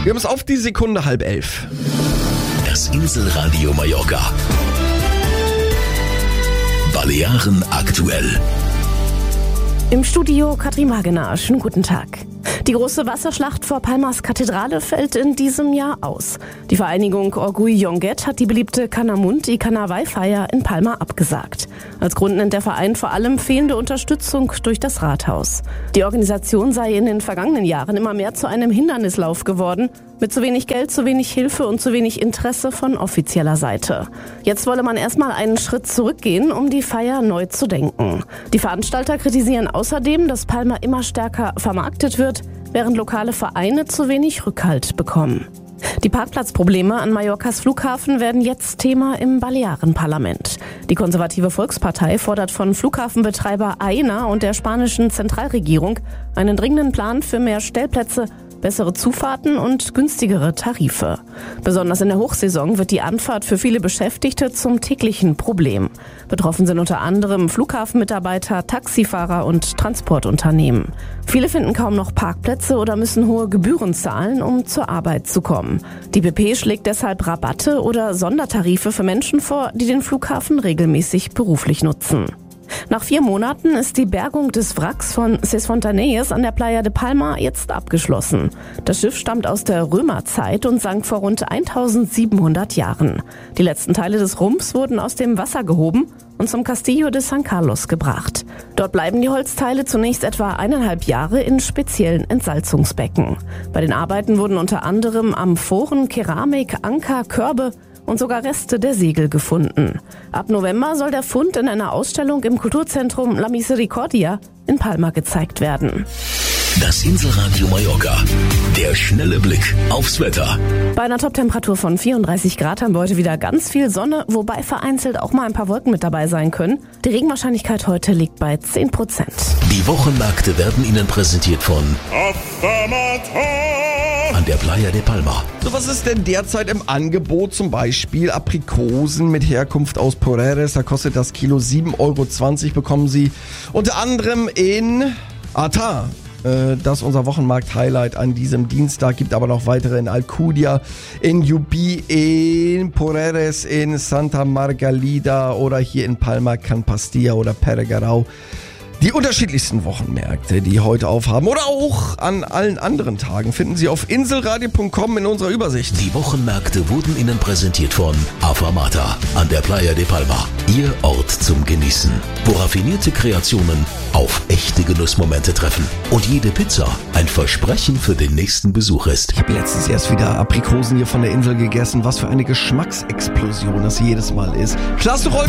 Wir haben es auf die Sekunde 10:30. Das Inselradio Mallorca. Balearen aktuell. Im Studio Katrin Magener. Schönen guten Tag. Die große Wasserschlacht vor Palmas Kathedrale fällt in diesem Jahr aus. Die Vereinigung Orgull Llonguet hat die beliebte Canamunt i Carnaval-Feier in Palma abgesagt. Als Grund nennt der Verein vor allem fehlende Unterstützung durch das Rathaus. Die Organisation sei in den vergangenen Jahren immer mehr zu einem Hindernislauf geworden, mit zu wenig Geld, zu wenig Hilfe und zu wenig Interesse von offizieller Seite. Jetzt wolle man erstmal einen Schritt zurückgehen, um die Feier neu zu denken. Die Veranstalter kritisieren außerdem, dass Palma immer stärker vermarktet wird, während lokale Vereine zu wenig Rückhalt bekommen. Die Parkplatzprobleme an Mallorcas Flughafen werden jetzt Thema im Balearenparlament. Die konservative Volkspartei fordert von Flughafenbetreiber Aena und der spanischen Zentralregierung einen dringenden Plan für mehr Stellplätze, bessere Zufahrten und günstigere Tarife. Besonders in der Hochsaison wird die Anfahrt für viele Beschäftigte zum täglichen Problem. Betroffen sind unter anderem Flughafenmitarbeiter, Taxifahrer und Transportunternehmen. Viele finden kaum noch Parkplätze oder müssen hohe Gebühren zahlen, um zur Arbeit zu kommen. Die BP schlägt deshalb Rabatte oder Sondertarife für Menschen vor, die den Flughafen regelmäßig beruflich nutzen. Nach 4 Monaten ist die Bergung des Wracks von Ses Fontanilles an der Playa de Palma jetzt abgeschlossen. Das Schiff stammt aus der Römerzeit und sank vor rund 1700 Jahren. Die letzten Teile des Rumpfs wurden aus dem Wasser gehoben und zum Castillo de San Carlos gebracht. Dort bleiben die Holzteile zunächst etwa 1,5 Jahre in speziellen Entsalzungsbecken. Bei den Arbeiten wurden unter anderem Amphoren, Keramik, Anker, Körbe und sogar Reste der Segel gefunden. Ab November soll der Fund in einer Ausstellung im Kulturzentrum La Misericordia in Palma gezeigt werden. Das Inselradio Mallorca. Der schnelle Blick aufs Wetter. Bei einer Toptemperatur von 34 Grad haben wir heute wieder ganz viel Sonne, wobei vereinzelt auch mal ein paar Wolken mit dabei sein können. Die Regenwahrscheinlichkeit heute liegt bei 10%. Die Wochenmärkte werden Ihnen präsentiert von an der Playa de Palma. So, was ist denn derzeit im Angebot? Zum Beispiel Aprikosen mit Herkunft aus Porreres. Da kostet das Kilo 7,20 €. Bekommen Sie unter anderem in Arta. Das ist unser Wochenmarkt-Highlight an diesem Dienstag. Gibt aber noch weitere in Alcudia, in Yubi, in Porreres, in Santa Margalida oder hier in Palma, Can Pastilla oder Peregarau. Die unterschiedlichsten Wochenmärkte, die heute aufhaben oder auch an allen anderen Tagen, finden Sie auf inselradio.com in unserer Übersicht. Die Wochenmärkte wurden Ihnen präsentiert von Afamata an der Playa de Palma. Ihr Ort zum Genießen, wo raffinierte Kreationen auf echte Genussmomente treffen. Und jede Pizza ein Versprechen für den nächsten Besuch ist. Ich habe letztens erst wieder Aprikosen hier von der Insel gegessen. Was für eine Geschmacksexplosion das jedes Mal ist. Klasse, Rolf.